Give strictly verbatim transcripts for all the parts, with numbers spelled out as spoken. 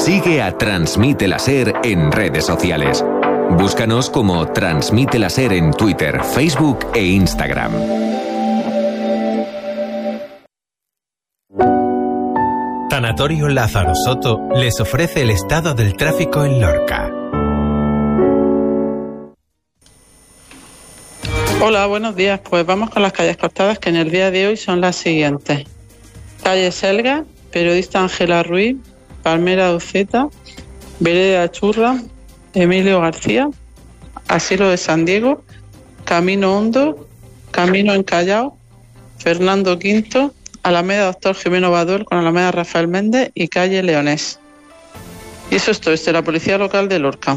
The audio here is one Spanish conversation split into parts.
Sigue a Transmite la SER en redes sociales. Búscanos como Transmite la SER en Twitter, Facebook e Instagram. Tanatorio Lázaro Soto les ofrece el estado del tráfico en Lorca. Hola, buenos días. Pues vamos con las calles cortadas, que en el día de hoy son las siguientes. Calle Selga, Periodista Ángela Ruiz, Palmera Uceta, Vereda Churra, Emilio García, Asilo de San Diego, Camino Hondo, Camino Encallao, Fernando Quinto, Alameda Doctor Jimeno Baduel con Alameda Rafael Méndez y Calle Leonés. Y eso es todo, desde la Policía Local de Lorca.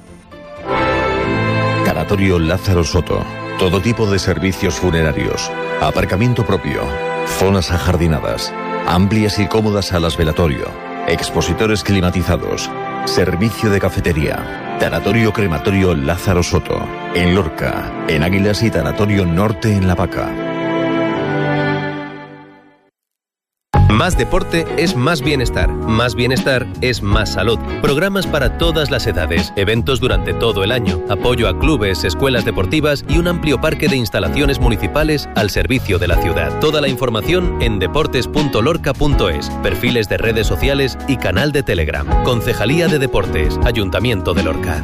Tanatorio Lázaro Soto. Todo tipo de servicios funerarios. Aparcamiento propio. Zonas ajardinadas. Amplias y cómodas salas velatorio. Expositores climatizados. Servicio de cafetería. Tanatorio Crematorio Lázaro Soto. En Lorca. En Águilas y Tanatorio Norte en La Vaca. Más deporte es más bienestar. Más bienestar es más salud. Programas para todas las edades, eventos durante todo el año, apoyo a clubes, escuelas deportivas y un amplio parque de instalaciones municipales al servicio de la ciudad. Toda la información en deportes punto lorca punto es, perfiles de redes sociales y canal de Telegram. Concejalía de Deportes, Ayuntamiento de Lorca.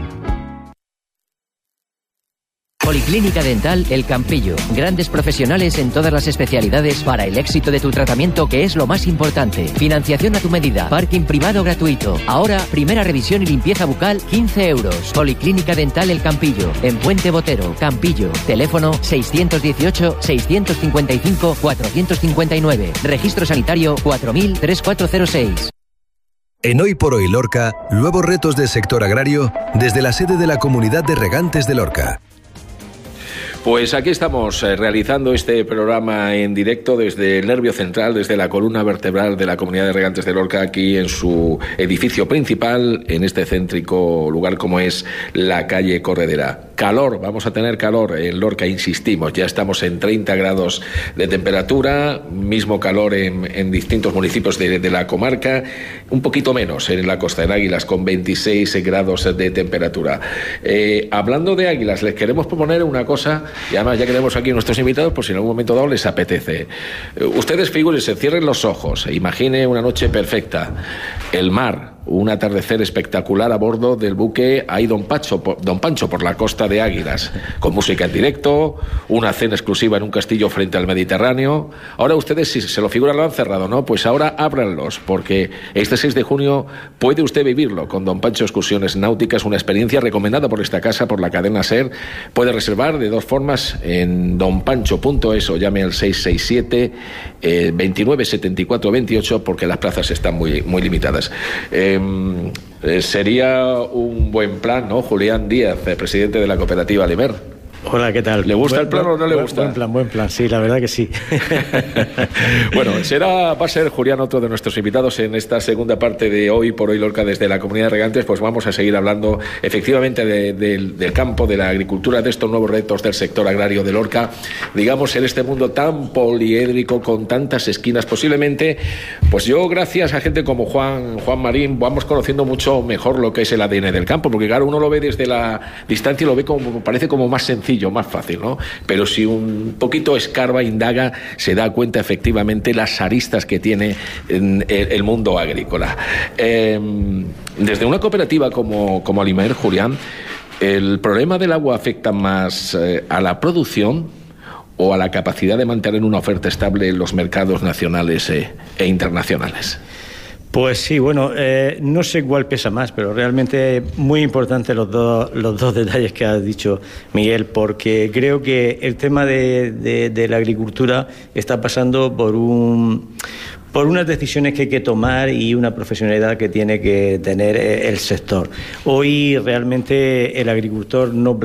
Policlínica Dental El Campillo. Grandes profesionales en todas las especialidades para el éxito de tu tratamiento, que es lo más importante. Financiación a tu medida. Parking privado gratuito. Ahora, primera revisión y limpieza bucal, quince euros. Policlínica Dental El Campillo. En Puente Botero, Campillo. Teléfono seiscientos dieciocho, seiscientos cincuenta y cinco, cuatrocientos cincuenta y nueve. Registro sanitario cuatro mil, tres cuatro cero seis. En Hoy por Hoy Lorca, nuevos retos del sector agrario desde la sede de la Comunidad de Regantes de Lorca. Pues aquí estamos eh, realizando este programa en directo desde el nervio central, desde la columna vertebral de la Comunidad de Regantes de Lorca, aquí en su edificio principal, en este céntrico lugar como es la calle Corredera. Calor, vamos a tener calor en Lorca, insistimos, ya estamos en treinta grados de temperatura, mismo calor en, en distintos municipios de, de la comarca, un poquito menos en la Costa de Águilas, con veintiséis grados de temperatura. Eh, hablando de Águilas, les queremos proponer una cosa. Y además ya que tenemos aquí a nuestros invitados, por si en algún momento dado les apetece. Ustedes figúrense, cierren los ojos, imagine una noche perfecta, el mar, un atardecer espectacular a bordo del buque Ahí Don Pancho, Don Pancho por la costa de Águilas, con música en directo, una cena exclusiva en un castillo frente al Mediterráneo. Ahora ustedes, si se lo figuran, lo han cerrado, ¿no? Pues ahora ábranlos, porque este seis de junio puede usted vivirlo con Don Pancho Excursiones Náuticas, una experiencia recomendada por esta casa, por la cadena SER. Puede reservar de dos formas en don pancho punto es o llame al seis seis siete, eh, veintinueve setenta y cuatro veintiocho, porque las plazas están muy, muy limitadas. Eh, Eh, sería un buen plan, ¿no? Julián Díaz, eh, presidente de la cooperativa Limer. Hola, ¿qué tal? ¿Le gusta buen, el plan buen, o no le buen, gusta? Buen plan, buen plan, sí, la verdad que sí. Bueno, será, va a ser Julián otro de nuestros invitados en esta segunda parte de Hoy por Hoy Lorca desde la Comunidad de Regantes. Pues vamos a seguir hablando efectivamente de, de, del campo, de la agricultura, de estos nuevos retos del sector agrario de Lorca, digamos, en este mundo tan poliédrico, con tantas esquinas. Posiblemente, pues yo, gracias a gente como Juan, Juan Marín, vamos conociendo mucho mejor lo que es el A D N del campo, porque claro, uno lo ve desde la distancia y lo ve como, parece como más sencillo, más fácil, ¿no? Pero si un poquito escarba, indaga, se da cuenta efectivamente las aristas que tiene en el mundo agrícola. Eh, desde una cooperativa como, como Alimer, Julián, ¿el problema del agua afecta más eh, a la producción o a la capacidad de mantener una oferta estable en los mercados nacionales eh, e internacionales? Pues sí, bueno, eh, no sé cuál pesa más, pero realmente muy importante los dos, los dos detalles que has dicho, Miguel, porque creo que el tema de, de, de la agricultura está pasando por un... por unas decisiones que hay que tomar y una profesionalidad que tiene que tener el sector. Hoy realmente el agricultor no